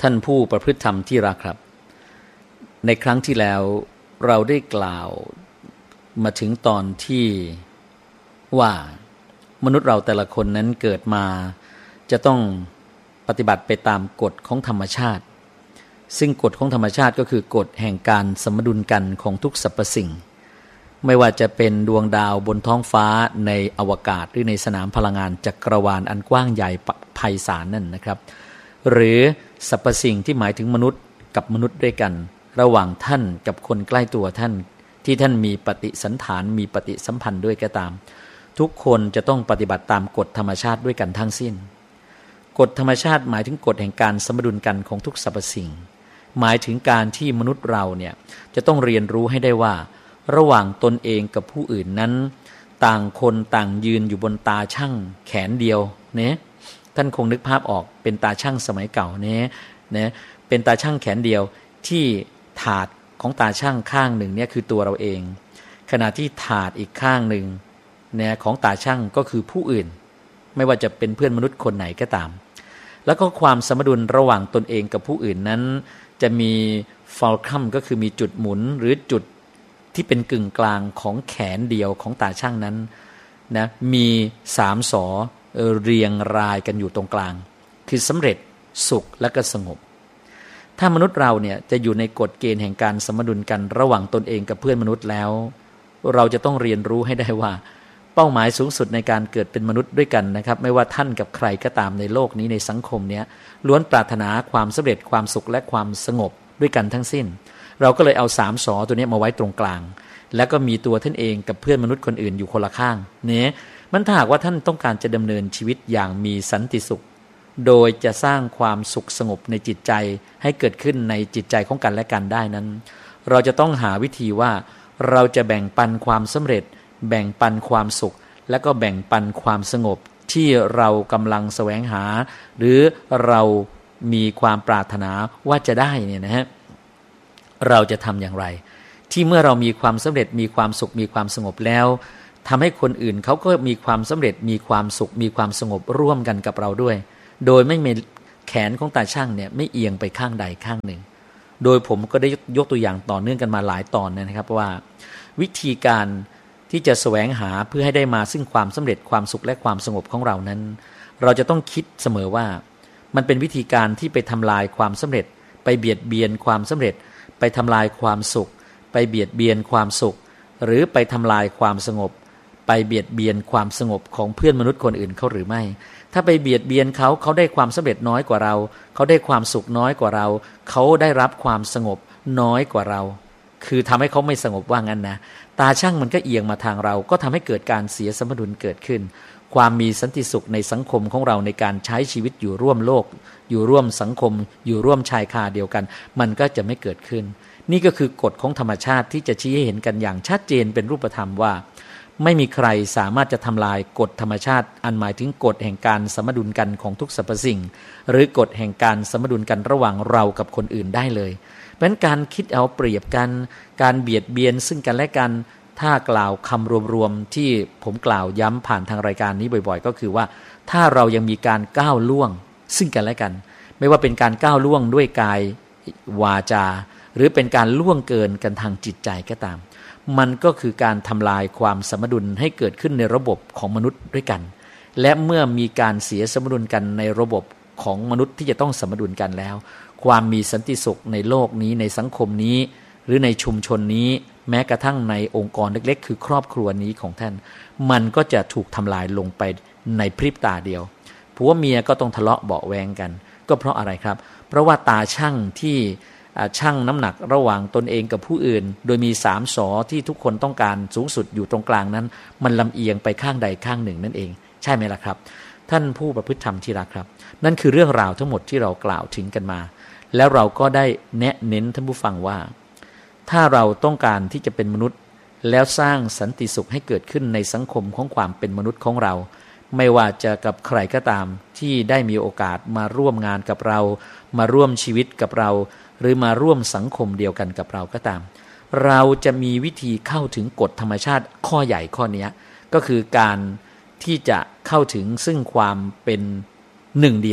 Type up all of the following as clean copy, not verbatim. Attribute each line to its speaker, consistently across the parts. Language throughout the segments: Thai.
Speaker 1: ท่านผู้ประพฤติธรรมที่รักครับในครั้งที่แล้วเราได้กล่าวมาถึงตอนที่ว่ามนุษย์เราแต่ละคนนั้นเกิดมาจะต้องปฏิบัติไปตามกฎของธรรมชาติซึ่งกฎของธรรมชาติก็คือกฎแห่งการสมดุลกันของทุกสรรพสิ่งไม่ว่าจะเป็นดวงดาวบนท้องฟ้าในอวกาศหรือในสนามพลังงานจักรวาลอันกว้างใหญ่ไพศาลนั่นนะครับหรือสรรพสิ่งที่หมายถึงมนุษย์กับมนุษย์ด้วยกันระหว่างท่านกับคนใกล้ตัวท่านที่ท่านมีปฏิสันถานมีปฏิสัมพันธ์ด้วยก็ตามทุกคนจะต้องปฏิบัติตามกฎธรรมชาติด้วยกันทั้งสิ้นกฎธรรมชาติหมายถึงกฎแห่งการสมดุลกันของทุกสรรพสิ่งหมายถึงการที่มนุษย์เราเนี่ยจะต้องเรียนรู้ให้ได้ว่าระหว่างตนเองกับผู้อื่นนั้นต่างคนต่างยืนอยู่บนตาชั่งแขนเดียวเนี่ยท่านคงนึกภาพออกเป็นตาชั่งสมัยเก่าเนี่ยเป็นตาชั่งแขนเดียวที่ถาดของตาชั่งข้างหนึ่งเนี่ยคือตัวเราเองขณะที่ถาดอีกข้างหนึ่งเนี่ยของตาชั่งก็คือผู้อื่นไม่ว่าจะเป็นเพื่อนมนุษย์คนไหนก็ตามแล้วก็ความสมดุลระหว่างตนเองกับผู้อื่นนั้นจะมีฟัลคัมก็คือมีจุดหมุนหรือจุดที่เป็นกึ่งกลางของแขนเดียวของตาช่างนั้นนะมี3 ศอเรียงรายกันอยู่ตรงกลางคือสำเร็จสุขและก็สงบถ้ามนุษย์เราเนี่ยจะอยู่ในกฎเกณฑ์แห่งการสมดุลกันระหว่างตนเองกับเพื่อนมนุษย์แล้วเราจะต้องเรียนรู้ให้ได้ว่าเป้าหมายสูงสุดในการเกิดเป็นมนุษย์ด้วยกันนะครับไม่ว่าท่านกับใครก็ตามในโลกนี้ในสังคมนี้ล้วนปรารถนาความสำเร็จความสุขและความสงบด้วยกันทั้งสิ้นเราก็เลยเอา3 ศอตัวนี้มาไว้ตรงกลางแล้วก็มีตัวท่านเองกับเพื่อนมนุษย์คนอื่นอยู่คนละข้างเนี่ยมันถ้าหากว่าท่านต้องการจะดำเนินชีวิตอย่างมีสันติสุขโดยจะสร้างความสุขสงบในจิตใจให้เกิดขึ้นในจิตใจของกันและกันได้นั้นเราจะต้องหาวิธีว่าเราจะแบ่งปันความสำเร็จแบ่งปันความสุขและก็แบ่งปันความสงบที่เรากำลังแสวงหาหรือเรามีความปรารถนาว่าจะได้เนี่ยนะฮะเราจะทำอย่างไรที่เมื่อเรามีความสำเร็จมีความสุขมีความสงบแล้วทำให้คนอื่นเขาก็มีความสำเร็จมีความสุขมีความสงบร่วมกันกับเราด้วยโดยไม่มีแขนของตาช่างเนี่ยไม่เอียงไปข้างใดข้างหนึ่งโดยผมก็ได้ยกตัวอย่างต่อเนื่องกันมาหลายตอนนะครับว่าวิธีการที่จะแสวงหาเพื่อให้ได้มาซึ่งความสำเร็จความสุขและความสงบของเรานั้นเราจะต้องคิดเสมอว่ามันเป็นวิธีการที่ไปทำลายความสำเร็จไปเบียดเบียนความสำเร็จไปทำลายความสุขไปเบียดเบียนความสุขหรือไปทำลายความสงบไปเบียดเบียนความสงบของเพื่อนมนุษย์คนอื่นเขาหรือไม่ถ้าไปเบียดเบียนเขาได้ความสำเร็จน้อยกว่าเราเขาได้ความสุขน้อยกว่าเราเขาได้รับความสงบน้อยกว่าเราคือทำให้เขาไม่สงบว่างั้นนะตาช่างมันก็เอียงมาทางเราก็ทำให้เกิดการเสียสมดุลเกิดขึ้นความมีสันติสุขในสังคมของเราในการใช้ชีวิตอยู่ร่วมโลกอยู่ร่วมสังคมอยู่ร่วมชายคาเดียวกันมันก็จะไม่เกิดขึ้นนี่ก็คือกฎของธรรมชาติที่จะชี้ให้เห็นกันอย่างชัดเจนเป็นรูปธรรมว่าไม่มีใครสามารถจะทำลายกฎธรรมชาติอันหมายถึงกฎแห่งการสมดุลกันของทุกสรรพสิ่งหรือกฎแห่งการสมดุลกันระหว่างเรากับคนอื่นได้เลยเพราะฉะนั้นการคิดเอาเปรียบกันการเบียดเบียนซึ่งกันและกันถ้ากล่าวคำรวมๆที่ผมกล่าวย้ำผ่านทางรายการนี้บ่อยๆก็คือว่าถ้าเรายังมีการก้าวล่วงซึ่งกันและกันไม่ว่าเป็นการก้าวล่วงด้วยกายวาจาหรือเป็นการล่วงเกินกันทางจิตใจก็ตามมันก็คือการทำลายความสมดุลให้เกิดขึ้นในระบบของมนุษย์ด้วยกันและเมื่อมีการเสียสมดุลกันในระบบของมนุษย์ที่จะต้องสมดุลกันแล้วความมีสันติสุขในโลกนี้ในสังคมนี้หรือในชุมชนนี้แม้กระทั่งในองค์กรเล็กๆคือครอบครัวนี้ของท่านมันก็จะถูกทำลายลงไปในพริบตาเดียวผัวเมียก็ต้องทะเลาะเบาะแวงกันก็เพราะอะไรครับเพราะว่าตาช่างที่ชั่งน้ำหนักระหว่างตนเองกับผู้อื่นโดยมี3 ศอที่ทุกคนต้องการสูงสุดอยู่ตรงกลางนั้นมันลำเอียงไปข้างใดข้างหนึ่งนั่นเองใช่ไหมล่ะครับท่านผู้ประพฤติธรรมที่รักครับนั่นคือเรื่องราวทั้งหมดที่เรากล่าวถึงกันมาแล้วเราก็ได้แนะเน้นท่านผู้ฟังว่าถ้าเราต้องการที่จะเป็นมนุษย์แล้วสร้างสันติสุขให้เกิดขึ้นในสังคมของความเป็นมนุษย์ของเราไม่ว่าจะกับใครก็ตามที่ได้มีโอกาสมาร่วมงานกับเรามาร่วมชีวิตกับเราหรือมาร่วมสังคมเดียวกันกับเราก็ตามเราจะมีวิธีเข้าถึงกฎธรรมชาติข้อใหญ่ข้อนี้ก็คือการที่จะเข้าถึงซึ่งความเป็นหนึ่งเดียว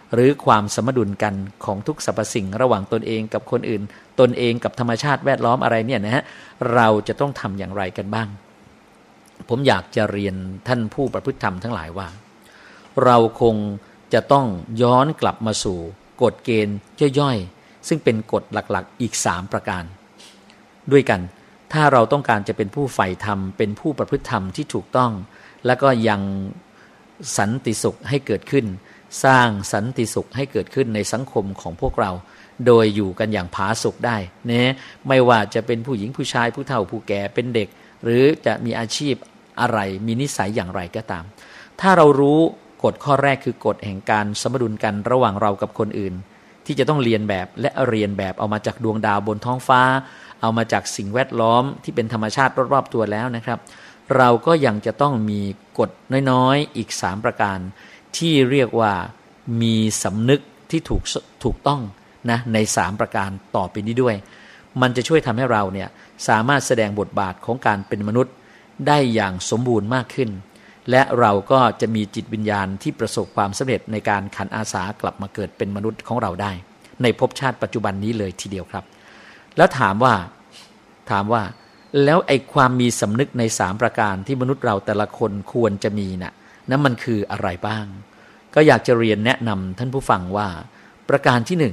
Speaker 1: หรือความสมดุลกันของทุกสรรพสิ่งระหว่างตนเองกับคนอื่นตนเองกับธรรมชาติแวดล้อมอะไรเนี่ยนะฮะเราจะต้องทำอย่างไรกันบ้างผมอยากจะเรียนท่านผู้ประพฤติธรรมทั้งหลายว่าเราคงจะต้องย้อนกลับมาสู่กฎเกณฑ์ย่อยๆซึ่งเป็นกฎหลักๆอีก3ประการด้วยกันถ้าเราต้องการจะเป็นผู้ใฝ่ธรรมเป็นผู้ประพฤติธรรมที่ถูกต้องแล้วก็ยังสันติสุขให้เกิดขึ้นสร้างสันติสุขให้เกิดขึ้นในสังคมของพวกเราโดยอยู่กันอย่างผาสุกได้นะไม่ว่าจะเป็นผู้หญิงผู้ชายผู้เฒ่าผู้แก่เป็นเด็กหรือจะมีอาชีพอะไรมีนิสัยอย่างไรก็ตามถ้าเรารู้กฎข้อแรกคือกฎแห่งการสมดุลกันระหว่างเรากับคนอื่นที่จะต้องเรียนแบบและเรียนแบบเอามาจากดวงดาวบนท้องฟ้าเอามาจากสิ่งแวดล้อมที่เป็นธรรมชาติรอบๆตัวแล้วนะครับเราก็ยังจะต้องมีกฎน้อยๆอีก3ประการที่เรียกว่ามีสำนึกที่ถูกต้องนะใน3ประการต่อไปนี้ด้วยมันจะช่วยทำให้เราเนี่ยสามารถแสดงบทบาทของการเป็นมนุษย์ได้อย่างสมบูรณ์มากขึ้นและเราก็จะมีจิตวิญญาณที่ประสบความสำเร็จในการขันอาสากลับมาเกิดเป็นมนุษย์ของเราได้ในภพชาติปัจจุบันนี้เลยทีเดียวครับแล้วถามว่าแล้วไอ้ความมีสำนึกใน3ประการที่มนุษย์เราแต่ละคนควรจะมีน่ะนั่นมันคืออะไรบ้างก็อยากจะเรียนแนะนำท่านผู้ฟังว่าประการที่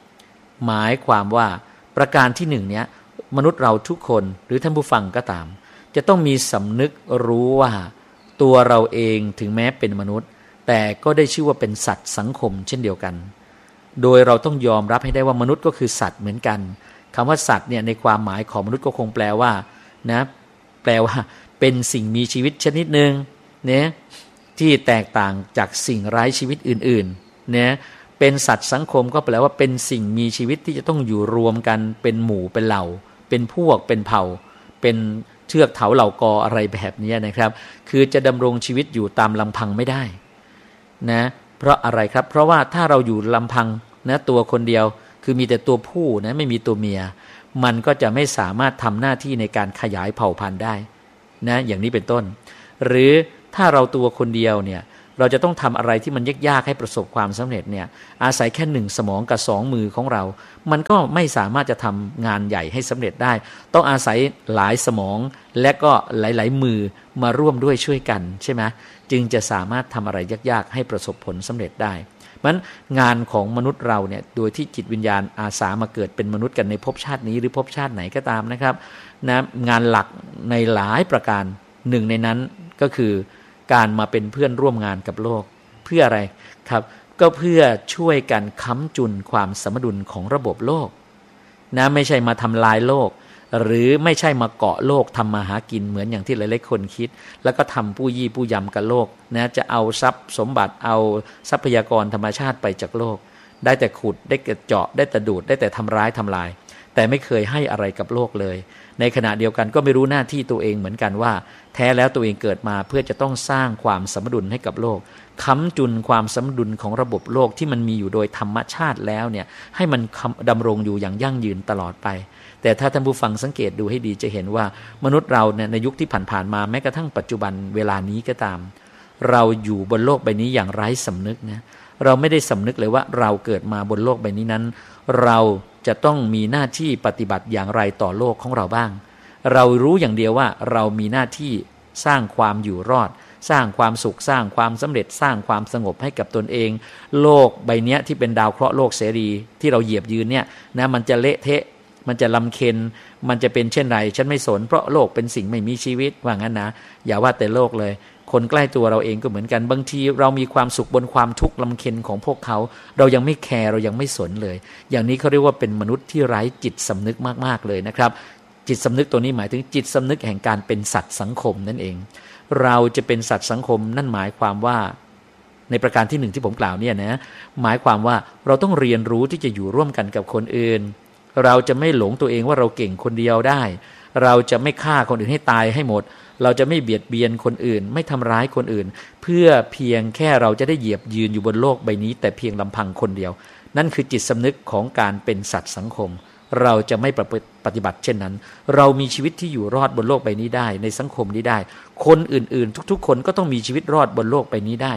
Speaker 1: 1หมายความว่าประการที่1เนี้ยมนุษย์เราทุกคนหรือท่านผู้ฟังก็ตามจะต้องมีสำนึกรู้ว่าตัวเราเองถึงแม้เป็นมนุษย์แต่ก็ได้ชื่อว่าเป็นสัตว์สังคมเช่นเดียวกันโดยเราต้องยอมรับให้ได้ว่ามนุษย์ก็คือสัตว์เหมือนกันคำว่าสัตว์เนี่ยในความหมายของมนุษย์ก็คงแปลว่านะแปลว่าเป็นสิ่งมีชีวิตชนิดหนึ่งเนี่ยที่แตกต่างจากสิ่งไร้ชีวิตอื่นๆเนี่ยเป็นสัตว์สังคมก็แปลว่าเป็นสิ่งมีชีวิตที่จะต้องอยู่รวมกันเป็นหมู่เป็นเหล่าเป็นพวกเป็นเผ่าเป็นเทือกเถาเหล่ากออะไรแบบนี้นะครับคือจะดำรงชีวิตอยู่ตามลำพังไม่ได้นะเพราะอะไรครับเพราะว่าถ้าเราอยู่ลำพังนะตัวคนเดียวคือมีแต่ตัวผู้นะไม่มีตัวเมียมันก็จะไม่สามารถทำหน้าที่ในการขยายเผ่าพันธุ์ได้นะอย่างนี้เป็นต้นหรือถ้าเราตัวคนเดียวเนี่ยเราจะต้องทำอะไรที่มันยากๆให้ประสบความสำเร็จเนี่ยอาศัยแค่1สมองกับ2มือของเรามันก็ไม่สามารถจะทำงานใหญ่ให้สำเร็จได้ต้องอาศัยหลายสมองและก็หลายๆมือมาร่วมด้วยช่วยกันใช่ไหมจึงจะสามารถทำอะไรยากๆให้ประสบผลสำเร็จได้มันงานของมนุษย์เราเนี่ยโดยที่จิตวิญญาณอาสามาเกิดเป็นมนุษย์กันในภพชาตินี้หรือภพชาติไหนก็ตามนะครับนะงานหลักในหลายประการหนึ่งในนั้นก็คือการมาเป็นเพื่อนร่วมงานกับโลกเพื่ออะไรครับก็เพื่อช่วยกันค้ำจุนความสมดุลของระบบโลกนะไม่ใช่มาทำลายโลกหรือไม่ใช่มาเกาะโลกทำมาหากินเหมือนอย่างที่หลายๆคนคิดแล้วก็ทำผู้ยี่ผู้ยำกับโลกนะจะเอาทรัพย์สมบัติเอาทรัพยากรธรรมชาติไปจากโลกได้แต่ขุดได้แต่เจาะได้แต่ดูดได้แต่ทำร้ายทำลายแต่ไม่เคยให้อะไรกับโลกเลยในขณะเดียวกันก็ไม่รู้หน้าที่ตัวเองเหมือนกันว่าแท้แล้วตัวเองเกิดมาเพื่อจะต้องสร้างความสมดุลให้กับโลกค้ำจุนความสมดุลของระบบโลกที่มันมีอยู่โดยธรรมชาติแล้วเนี่ยให้มันดำรงอยู่อย่างยั่งยืนตลอดไปแต่ถ้าท่านผู้ฟังสังเกตดูให้ดีจะเห็นว่ามนุษย์เราเนี่ยในยุคที่ผ่านๆมาแม้กระทั่งปัจจุบันเวลานี้ก็ตามเราอยู่บนโลกใบนี้อย่างไร้สำนึกนะเราไม่ได้สำนึกเลยว่าเราเกิดมาบนโลกใบนี้นั้นเราจะต้องมีหน้าที่ปฏิบัติอย่างไรต่อโลกของเราบ้างเรารู้อย่างเดียวว่าเรามีหน้าที่สร้างความอยู่รอดสร้างความสุขสร้างความสำเร็จสร้างความสงบให้กับตนเองโลกใบนี้ที่เป็นดาวเคราะห์โลกเสรีที่เราเหยียบยืนเนี่ยนะมันจะเละเทะมันจะลำเค็ญมันจะเป็นเช่นไรฉันไม่สนเพราะโลกเป็นสิ่งไม่มีชีวิตว่างั้นนะอย่าว่าแต่โลกเลยคนใกล้ตัวเราเองก็เหมือนกันบางทีเรามีความสุขบนความทุกข์ลำเค็ญของพวกเขาเรายังไม่แคร์เรายังไม่สนเลยอย่างนี้เขาเรียกว่าเป็นมนุษย์ที่ไร้จิตสำนึกมากๆเลยนะครับจิตสำนึกตัวนี้หมายถึงจิตสำนึกแห่งการเป็นสัตว์สังคมนั่นเองเราจะเป็นสัตว์สังคมนั่นหมายความว่าในประการที่1ที่ผมกล่าวเนี่ยนะหมายความว่าเราต้องเรียนรู้ที่จะอยู่ร่วมกันกับคนอื่นเราจะไม่หลงตัวเองว่าเราเก่งคนเดียวได้เราจะไม่ฆ่าคนอื่นให้ตายให้หมดเราจะไม่เบียดเบียนคนอื่นไม่ทำร้ายคนอื่นเพื่อเพียงแค่เราจะได้เหยียบยืนอยู่บนโลกใบนี้แต่เพียงลำพังคนเดียวนั่นคือจิตสำนึกของการเป็นสัตว์สังคมเราจะไม่ปฏิบัติเช่นนั้นเรามีชีวิตที่อยู่รอดบนโลกใบนี้ได้ในสังคมนี้ได้คนอื่นๆทุกๆคนก็ต้องมีชีวิตรอดบนโลกใบนี้ได้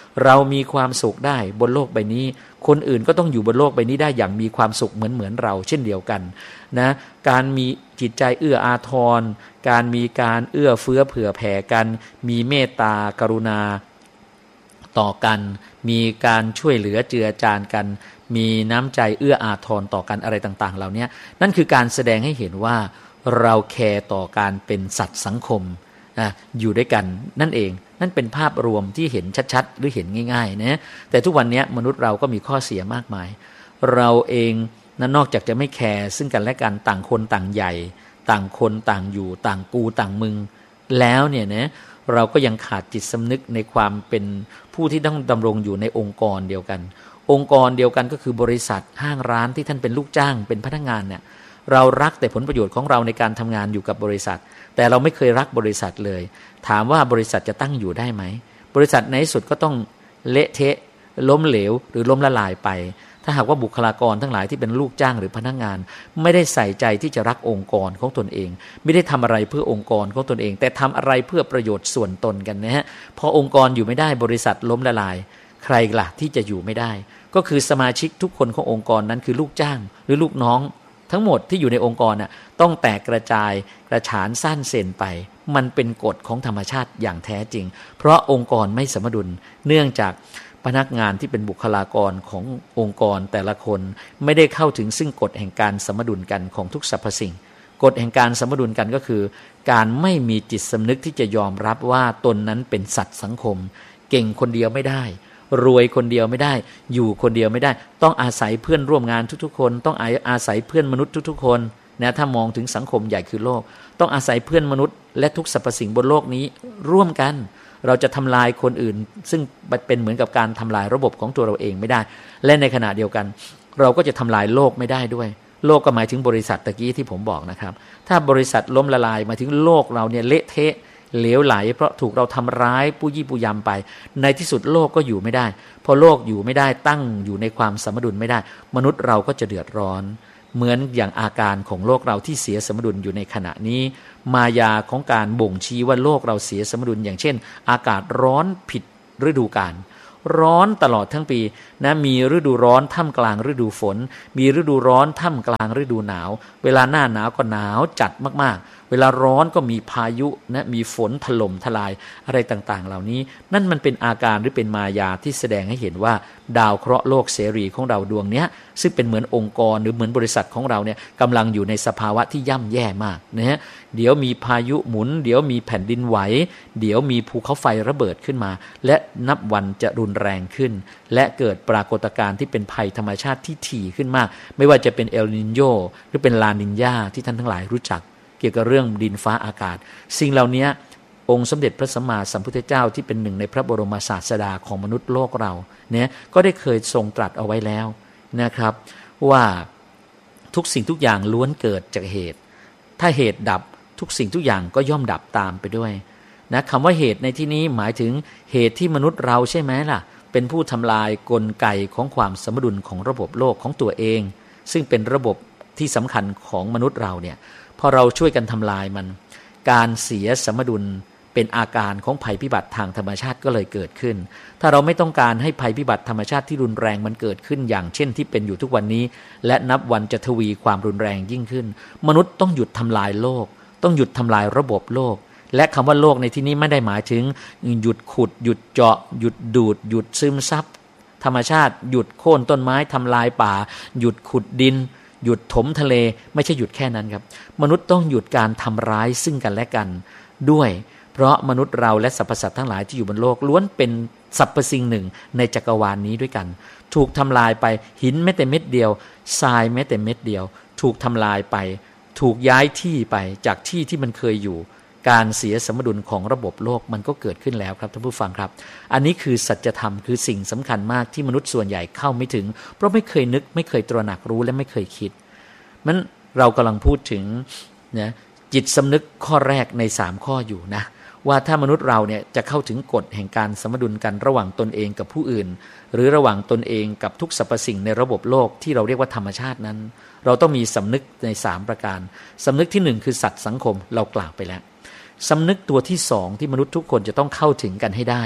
Speaker 1: เรามีความสุขได้บนโลกใบนี้คนอื่นก็ต้องอยู่บนโลกใบนี้ได้อย่างมีความสุขเหมือนเราเช่นเดียวกันนะการมีจิตใจเอื้ออาทรการมีการเอื้อเฟื้อเผื่อแผ่กันมีเมตตากรุณาต่อกันมีการช่วยเหลือเจือจานกันมีน้ำใจเอื้ออาทรต่อกันอะไรต่างๆเหล่านี้นั่นคือการแสดงให้เห็นว่าเราแคร์ต่อการเป็นสัตว์สังคมอยู่ด้วยกันนั่นเองนั่นเป็นภาพรวมที่เห็นชัดๆหรือเห็นง่ายๆนะแต่ทุกวันนี้มนุษย์เราก็มีข้อเสียมากมายเราเองนั้นนอกจากจะไม่แคร์ซึ่งกันและกันต่างคนต่างใหญ่ต่างคนต่างอยู่ต่างกูต่างมึงแล้วเนี่ยนะเราก็ยังขาดจิตสำนึกในความเป็นผู้ที่ต้องดำรงอยู่ในองค์กรเดียวกันองค์กรเดียวกันก็คือบริษัทห้างร้านที่ท่านเป็นลูกจ้างเป็นพนักงานเนี่ยเรารักแต่ผลประโยชน์ของเราในการทำงานอยู่กับบริษัทแต่เราไม่เคยรักบริษัทเลยถามว่าบริษัทจะตั้งอยู่ได้ไหมบริษัทในที่สุดก็ต้องเละเทะล้มเหลวหรือล้มละลายไปถ้าหากว่าบุคลากรทั้งหลายที่เป็นลูกจ้างหรือพนักงานไม่ได้ใส่ใจที่จะรักองค์กรของตนเองไม่ได้ทำอะไรเพื่อองค์กรของตนเองแต่ทำอะไรเพื่อประโยชน์ส่วนตนกันนะฮะพอองค์กรอยู่ไม่ได้บริษัทล้มละลายใครล่ะที่จะอยู่ไม่ได้ก็คือสมาชิกทุกคนขององค์กรนั้นคือลูกจ้างหรือลูกน้องทั้งหมดที่อยู่ในองค์กรน่ะต้องแตกกระจายกระฉานสั้นเซนไปมันเป็นกฎของธรรมชาติอย่างแท้จริงเพราะองค์กรไม่สมดุลเนื่องจากพนักงานที่เป็นบุคลากรขององค์กรแต่ละคนไม่ได้เข้าถึงซึ่งกฎแห่งการสมดุลกันของทุกสรรพสิ่งกฎแห่งการสมดุลกันก็คือการไม่มีจิตสำนึกที่จะยอมรับว่าตนนั้นเป็นสัตว์สังคมเก่งคนเดียวไม่ได้รวยคนเดียวไม่ได้อยู่คนเดียวไม่ได้ต้องอาศัยเพื่อนร่วมงานทุกๆคนต้องอาศัยเพื่อนมนุษย์ทุกๆคนนะถ้ามองถึงสังคมใหญ่คือโลกต้องอาศัยเพื่อนมนุษย์และทุกสรรพสิ่งบนโลกนี้ร่วมกันเราจะทำลายคนอื่นซึ่งเป็นเหมือนกับการทำลายระบบของตัวเราเองไม่ได้และในขณะเดียวกันเราก็จะทำลายโลกไม่ได้ด้วยโลกก็หมายถึงบริษัทตะกี้ที่ผมบอกนะครับถ้าบริษัทล้มละลายมาถึงโลกเราเนี่ยเละเทะเหลวไหลเพราะถูกเราทำร้ายปู้ยี่ปู้ยำไปในที่สุดโลกก็อยู่ไม่ได้พอโลกอยู่ไม่ได้ตั้งอยู่ในความสมดุลไม่ได้มนุษย์เราก็จะเดือดร้อนเหมือนอย่างอาการของโลกเราที่เสียสมดุลอยู่ในขณะนี้มายาของการบ่งชี้ว่าโลกเราเสียสมดุลอย่างเช่นอากาศร้อนผิดฤดูกาลร้อนตลอดทั้งปีนะมีฤดูร้อนท่ามกลางฤดูฝนมีฤดูร้อนท่ามกลางฤดูหนาวเวลาหน้าหนาวก็หนาวจัดมากๆเวลาร้อนก็มีพายุนะมีฝนถล่มทลายอะไรต่างๆเหล่านี้นั่นมันเป็นอาการหรือเป็นมายาที่แสดงให้เห็นว่าดาวเคราะห์โลกเสรีของเราดวงเนี้ยซึ่งเป็นเหมือนองค์กรหรือเหมือนบริษัทของเราเนี่ยกำลังอยู่ในสภาวะที่ย่ำแย่มากนะฮะเดี๋ยวมีพายุหมุนเดี๋ยวมีแผ่นดินไหวเดี๋ยวมีภูเขาไฟระเบิดขึ้นมาและนับวันจะรุนแรงขึ้นและเกิดปรากฏการณ์ที่เป็นภัยธรรมชาติที่ถี่ขึ้นมากไม่ว่าจะเป็นเอลนิโญหรือเป็นลานิญญาที่ท่านทั้งหลายรู้จักเกี่ยวกับเรื่องดินฟ้าอากาศสิ่งเหล่านี้องค์สมเด็จพระสัมมาสัมพุทธเจ้าที่เป็นหนึ่งในพระบรมศาสดาของมนุษย์โลกเราเนี่ยก็ได้เคยทรงตรัสเอาไว้แล้วนะครับว่าทุกสิ่งทุกอย่างล้วนเกิดจากเหตุถ้าเหตุดับทุกสิ่งทุกอย่างก็ย่อมดับตามไปด้วยนะคำว่าเหตุในที่นี้หมายถึงเหตุที่มนุษย์เราใช่ไหมล่ะเป็นผู้ทำลายกลไกของความสมดุลของระบบโลกของตัวเองซึ่งเป็นระบบที่สำคัญของมนุษย์เราเนี่ยพอเราช่วยกันทำลายมันการเสียสมดุลเป็นอาการของภัยพิบัติทางธรรมชาติก็เลยเกิดขึ้นถ้าเราไม่ต้องการให้ภัยพิบัติธรรมชาติที่รุนแรงมันเกิดขึ้นอย่างเช่นที่เป็นอยู่ทุกวันนี้และนับวันจะทวีความรุนแรงยิ่งขึ้นมนุษย์ต้องหยุดทำลายโลกต้องหยุดทำลายระบบโลกและคำว่าโลกในที่นี้ไม่ได้หมายถึงหยุดขุดหยุดเจาะหยุดดูดหยุดซึมซับธรรมชาติหยุดโค่นต้นไม้ทำลายป่าหยุดขุดดินหยุดถมทะเลไม่ใช่หยุดแค่นั้นครับมนุษย์ต้องหยุดการทำร้ายซึ่งกันและกันด้วยเพราะมนุษย์เราและสรรพสัตว์ทั้งหลายที่อยู่บนโลกล้วนเป็นสรรพสิ่งหนึ่งในจักรวาลนี้ด้วยกันถูกทำลายไปหินแม้แต่เม็ดเดียวทรายแม้แต่เม็ดเดียวถูกทำลายไปถูกย้ายที่ไปจากที่ที่มันเคยอยู่การเสียสมดุลของระบบโลกมันก็เกิดขึ้นแล้วครับท่านผู้ฟังครับอันนี้คือสัจธรรมคือสิ่งสำคัญมากที่มนุษย์ส่วนใหญ่เข้าไม่ถึงเพราะไม่เคยนึกไม่เคยตระหนักรู้และไม่เคยคิดมันเรากำลังพูดถึงนะจิตสำนึกข้อแรกใน3ข้ออยู่นะว่าถ้ามนุษย์เราเนี่ยจะเข้าถึงกฎแห่งการสมดุลกันระหว่างตนเองกับผู้อื่นหรือระหว่างตนเองกับทุกสรรพสิ่งในระบบโลกที่เราเรียกว่าธรรมชาตินั้นเราต้องมีสำนึกใน3ประการสำนึกที่1คือสัตว์สังคมเรากล่าวไปแล้วสำนึกตัวที่2ที่มนุษย์ทุกคนจะต้องเข้าถึงกันให้ได้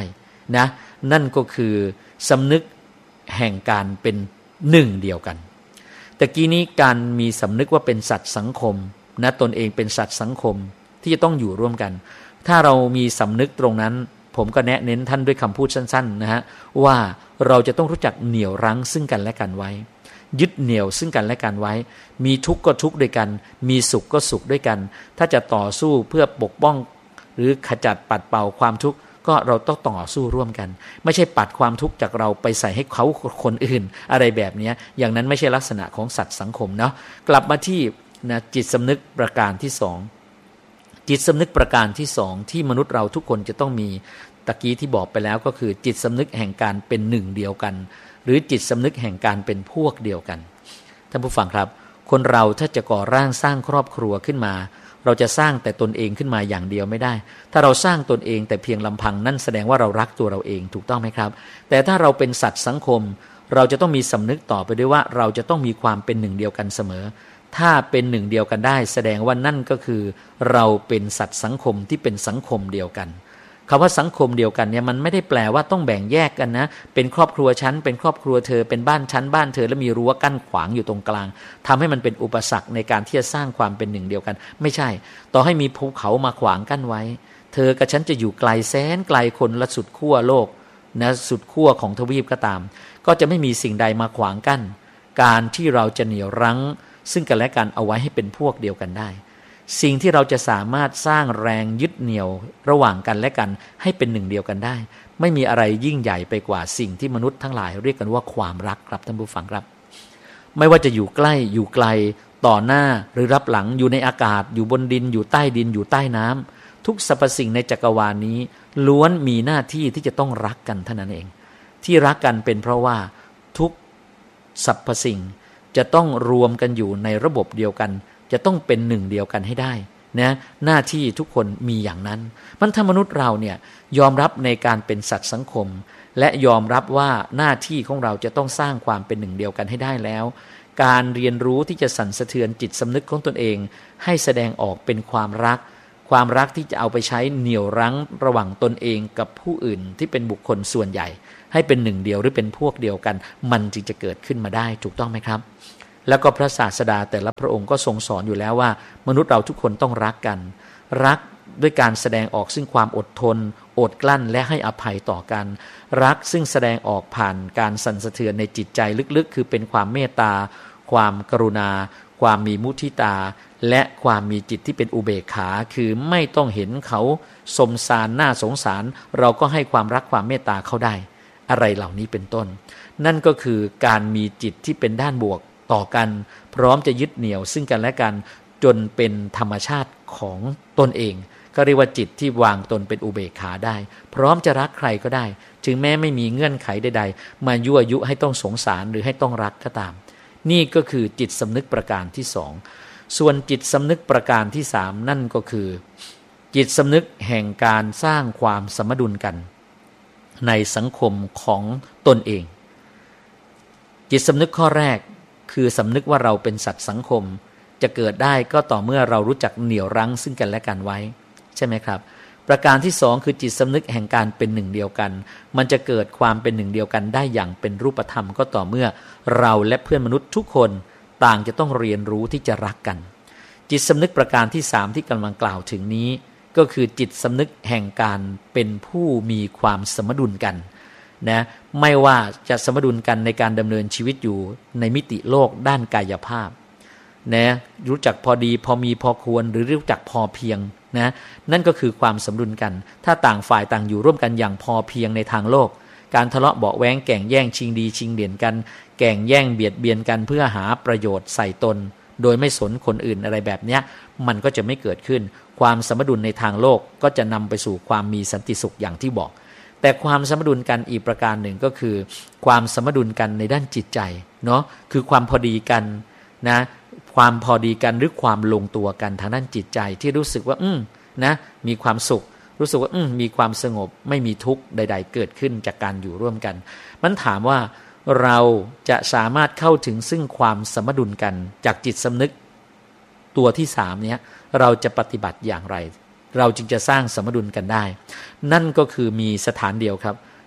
Speaker 1: นะนั่นก็คือสำนึกแห่งการเป็นหนึ่งเดียวกันแต่กี้นี้การมีสำนึกว่าเป็นสัตว์สังคมนะตนเองเป็นสัตว์สังคมที่จะต้องอยู่ร่วมกันถ้าเรามีสำนึกตรงนั้นผมก็แนะเน้นท่านด้วยคำพูดสั้นๆนะฮะว่าเราจะต้องรู้จักเหนี่ยวรั้งซึ่งกันและกันไว้ยึดเหนี่ยวซึ่งกันและกันไว้มีทุกข์ก็ทุกข์ด้วยกันมีสุขก็สุขด้วยกันถ้าจะต่อสู้เพื่อปกป้องหรือขจัดปัดเป่าความทุกข์ก็เราต้องต่อสู้ร่วมกันไม่ใช่ปัดความทุกข์จากเราไปใส่ให้เขาคนอื่นอะไรแบบนี้อย่างนั้นไม่ใช่ลักษณะของสัตว์สังคมเนาะกลับมาที่นะจิตสำนึกประการที่สองจิตสำนึกประการที่สองที่มนุษย์เราทุกคนจะต้องมีตะกี้ที่บอกไปแล้วก็คือจิตสำนึกแห่งการเป็นหนึ่งเดียวกันหรือจิตสำนึกแห่งการเป็นพวกเดียวกันท่านผู้ฟังครับคนเราถ้าจะก่อร่างสร้างครอบครัวขึ้นมาเราจะสร้างแต่ตนเองขึ้นมาอย่างเดียวไม่ได้ถ้าเราสร้างตนเองแต่เพียงลำพังนั่นแสดงว่าเรารักตัวเราเองถูกต้องไหมครับแต่ถ้าเราเป็นสัตว์สังคมเราจะต้องมีสำนึกต่อไปด้วยว่าเราจะต้องมีความเป็นหนึ่งเดียวกันเสมอถ้าเป็นหนึ่งเดียวกันได้แสดงว่านั่นก็คือเราเป็นสัตว์สังคมที่เป็นสังคมเดียวกันคำว่าสังคมเดียวกันเนี่ยมันไม่ได้แปลว่าต้องแบ่งแยกกันนะเป็นครอบครัวฉันเป็นครอบครัวเธอเป็นบ้านฉันบ้านเธอแล้วมีรั้วกั้นขวางอยู่ตรงกลางทำให้มันเป็นอุปสรรคในการที่จะสร้างความเป็นหนึ่งเดียวกันไม่ใช่ต่อให้มีภูเขามาขวางกั้นไว้เธอกับฉันจะอยู่ไกลแสนไกลคนละสุดขั้วโลกนะสุดขั้วของทวีปก็ตามก็จะไม่มีสิ่งใดมาขวางกั้นการที่เราจะเหนี่ยวรั้งซึ่งกันและกันเอาไว้ให้เป็นพวกเดียวกันได้สิ่งที่เราจะสามารถสร้างแรงยึดเหนี่ยวระหว่างกันและกันให้เป็นหนึ่งเดียวกันได้ไม่มีอะไรยิ่งใหญ่ไปกว่าสิ่งที่มนุษย์ทั้งหลายเรียกกันว่าความรักครับท่านผู้ฟังครับไม่ว่าจะอยู่ใกล้อยู่ไกลต่อหน้าหรือรับหลังอยู่ในอากาศอยู่บนดินอยู่ใต้ดินอยู่ใต้น้ำทุกสรรพสิ่งในจักรวาลนี้ล้วนมีหน้าที่ที่จะต้องรักกันเท่านั้นเองที่รักกันเป็นเพราะว่าทุกสรรพสิ่งจะต้องรวมกันอยู่ในระบบเดียวกันจะต้องเป็นหนึ่งเดียวกันให้ได้นะหน้าที่ทุกคนมีอย่างนั้นมันถ้ามนุษย์เราเนี่ยยอมรับในการเป็นสัตว์สังคมและยอมรับว่าหน้าที่ของเราจะต้องสร้างความเป็นหนึ่งเดียวกันให้ได้แล้วการเรียนรู้ที่จะสั่นสะเทือนจิตสำนึกของตนเองให้แสดงออกเป็นความรักที่จะเอาไปใช้เหนี่ยวรั้งระหว่างตนเองกับผู้อื่นที่เป็นบุคคลส่วนใหญ่ให้เป็นหนึ่งเดียวหรือเป็นพวกเดียวกันมันจึงจะเกิดขึ้นมาได้ถูกต้องไหมครับแล้วก็พระศาสดาแต่ละพระองค์ก็ทรงสอนอยู่แล้วว่ามนุษย์เราทุกคนต้องรักกันรักด้วยการแสดงออกซึ่งความอดทนอดกลั้นและให้อภัยต่อกันรักซึ่งแสดงออกผ่านการสั่นสะเทือนในจิตใจลึกๆคือเป็นความเมตตาความกรุณาความมีมุทิตาและความมีจิตที่เป็นอุเบกขาคือไม่ต้องเห็นเขาสมสารน่าสงสารเราก็ให้ความรักความเมตตาเขาได้อะไรเหล่านี้เป็นต้นนั่นก็คือการมีจิตที่เป็นด้านบวกต่อกันพร้อมจะยึดเหนี่ยวซึ่งกันและกันจนเป็นธรรมชาติของตนเองก็เรียกว่าจิตที่วางตนเป็นอุเบกขาได้พร้อมจะรักใครก็ได้ถึงแม้ไม่มีเงื่อนไขใดๆมายั่วยุให้ต้องสงสารหรือให้ต้องรักก็ตามนี่ก็คือจิตสำนึกประการที่สองส่วนจิตสำนึกประการที่สามนั่นก็คือจิตสำนึกแห่งการสร้างความสมดุลกันในสังคมของตนเองจิตสำนึกข้อแรกคือสำนึกว่าเราเป็นสัตว์สังคมจะเกิดได้ก็ต่อเมื่อเรารู้จักเหนี่ยวรั้งซึ่งกันและกันไว้ใช่ไหมครับประการที่สองคือจิตสำนึกแห่งการเป็นหนึ่งเดียวกันมันจะเกิดความเป็นหนึ่งเดียวกันได้อย่างเป็นรูปธรรมก็ต่อเมื่อเราและเพื่อนมนุษย์ทุกคนต่างจะต้องเรียนรู้ที่จะรักกันจิตสำนึกประการที่สามที่กำลังกล่าวถึงนี้ก็คือจิตสำนึกแห่งการเป็นผู้มีความสมดุลกันนะไม่ว่าจะสมดุลกันในการดำเนินชีวิตอยู่ในมิติโลกด้านกายภาพนะรู้จักพอดีพอมีพอควรหรือรู้จักพอเพียงนะนั่นก็คือความสมดุลกันถ้าต่างฝ่ายต่างอยู่ร่วมกันอย่างพอเพียงในทางโลกการทะเลาะเบาะแว้งแก่งแย่งชิงดีชิงเด่นกันแก่งแย่งเบียดเบียนกันเพื่อหาประโยชน์ใส่ตนโดยไม่สนคนอื่นอะไรแบบเนี้ยมันก็จะไม่เกิดขึ้นความสมดุลในทางโลกก็จะนำไปสู่ความมีสันติสุขอย่างที่บอกแต่ความสมดุลกันอีกประการหนึ่งก็คือความสมดุลกันในด้านจิตใจเนาะคือความพอดีกันนะความพอดีกันหรือความลงตัวกันทางด้านจิตใจที่รู้สึกว่านะมีความสุขรู้สึกว่ามีความสงบไม่มีทุกข์ใดๆเกิดขึ้นจากการอยู่ร่วมกันมันถามว่าเราจะสามารถเข้าถึงซึ่งความสมดุลกันจากจิตสำนึกตัวที่สามเนี้ยเราจะปฏิบัติอย่างไรเราจึงจะสร้างสมดุลกันได้นั่นก็คือมีสถานเดียวครับ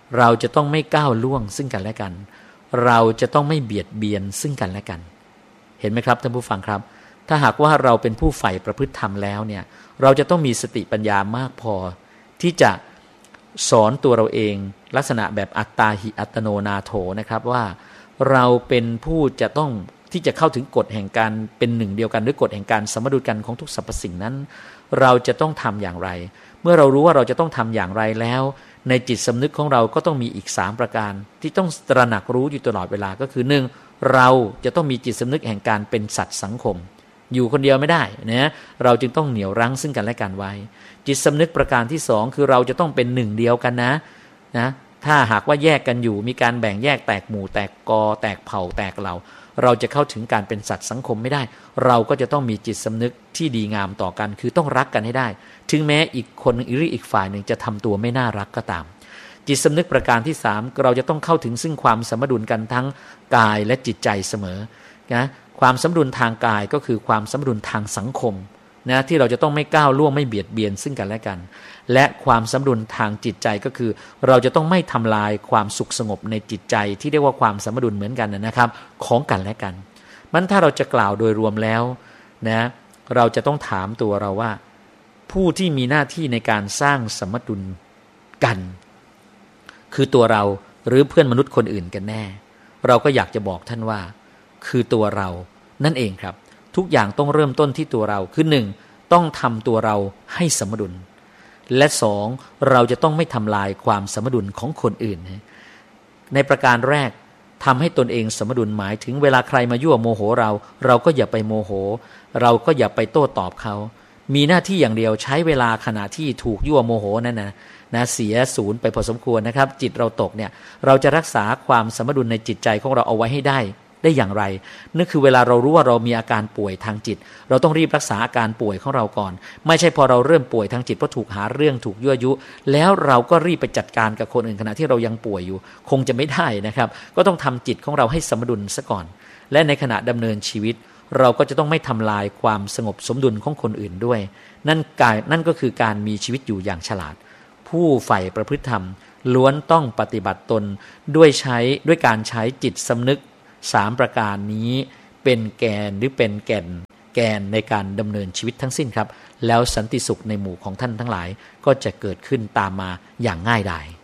Speaker 1: เราจะต้องไม่ก้าวล่วงซึ่งกันและกันเราจะต้องไม่เบียดเบียนซึ่งกันและกันเห็นไหมครับท่านผู้ฟังครับถ้าหากว่าเราเป็นผู้ใฝ่ประพฤติธรรมแล้วเนี่ยเราจะต้องมีสติปัญญามากพอที่จะสอนตัวเราเองลักษณะแบบอัตตาหิอัตโนนาโถนะครับว่าเราเป็นผู้จะต้องที่จะเข้าถึงกฎแห่งการเป็นหนึ่งเดียวกันหรือกฎแห่งการสมดุลกันของทุกสรรพสิ่งนั้นเราจะต้องทำอย่างไรเมื่อเรารู้ว่าเราจะต้องทำอย่างไรแล้วในจิตสำนึกของเราก็ต้องมีอีก3ประการที่ต้องตระหนักรู้อยู่ตลอดเวลาก็คือ1เราจะต้องมีจิตสำนึกแห่งการเป็นสัตว์สังคมอยู่คนเดียวไม่ได้นะเราจึงต้องเหนี่ยวรั้งซึ่งกันและกันไว้จิตสำนึกประการที่2คือเราจะต้องเป็นหนึ่งเดียวกันนะถ้าหากว่าแยกกันอยู่มีการแบ่งแยกแตกหมู่แตกกอแตกเผ่าแตกเหล่าเราจะเข้าถึงการเป็นสัตว์สังคมไม่ได้เราก็จะต้องมีจิตสำนึกที่ดีงามต่อกันคือต้องรักกันให้ได้ถึงแม้อีกคนหรืออีกฝ่ายหนึ่งจะทำตัวไม่น่ารักก็ตามจิตสำนึกประการที่3เราจะต้องเข้าถึงซึ่งความสมดุลกันทั้งกายและจิตใจเสมอนะความสมดุลทางกายก็คือความสมดุลทางสังคมนะที่เราจะต้องไม่ก้าวล่วงไม่เบียดเบียนซึ่งกันและกันและความสมดุลทางจิตใจก็คือเราจะต้องไม่ทำลายความสุขสงบในจิตใจที่เรียกว่าความสมดุลเหมือนกันนะครับของกันและกันมันถ้าเราจะกล่าวโดยรวมแล้วนะเราจะต้องถามตัวเราว่าผู้ที่มีหน้าที่ในการสร้างสมดุลกันคือตัวเราหรือเพื่อนมนุษย์คนอื่นกันแน่เราก็อยากจะบอกท่านว่าคือตัวเรานั่นเองครับทุกอย่างต้องเริ่มต้นที่ตัวเราคือ1ต้องทำตัวเราให้สมดุลและ2เราจะต้องไม่ทำลายความสมดุลของคนอื่นในประการแรกทำให้ตนเองสมดุลหมายถึงเวลาใครมายั่วโมโหเราก็อย่าไปโมโหเราก็อย่าไปโต้ตอบเขามีหน้าที่อย่างเดียวใช้เวลาขณะที่ถูกยั่วโมโหนั่นนะเสียศูนย์ไปพอสมควรนะครับจิตเราตกเนี่ยเราจะรักษาความสมดุลในจิตใจของเราเอาไว้ให้ได้อย่างไรนั่นคือเวลาเรารู้ว่าเรามีอาการป่วยทางจิตเราต้องรีบรักษาอาการป่วยของเราก่อนไม่ใช่พอเราเริ่มป่วยทางจิตเพราะถูกหาเรื่องถูกยั่วยุแล้วเราก็รีบไปจัดการกับคนอื่นขณะที่เรายังป่วยอยู่คงจะไม่ได้นะครับก็ต้องทำจิตของเราให้สมดุลซะก่อนและในขณะดำเนินชีวิตเราก็จะต้องไม่ทำลายความสงบสมดุลของคนอื่นด้วยนั่นก็คือการมีชีวิตอยู่อย่างฉลาดผู้ใฝ่ประพฤติธรรมล้วนต้องปฏิบัติตนด้วยการใช้จิตสำนึก3ประการนี้เป็นแกนหรือเป็นแก่นในการดำเนินชีวิตทั้งสิ้นครับแล้วสันติสุขในหมู่ของท่านทั้งหลายก็จะเกิดขึ้นตามมาอย่างง่ายดาย